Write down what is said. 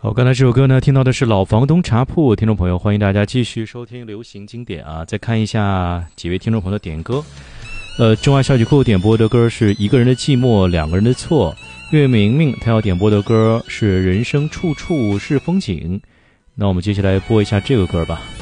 好，刚才这首歌呢，听到的是老房东茶铺，听众朋友，欢迎大家继续收听流行经典啊！再看一下几位听众朋友的点歌，中爱小曲库点播的歌是一个人的寂寞，两个人的错。岳明明他要点播的歌是人生处处是风景，那我们接下来播一下这个歌吧。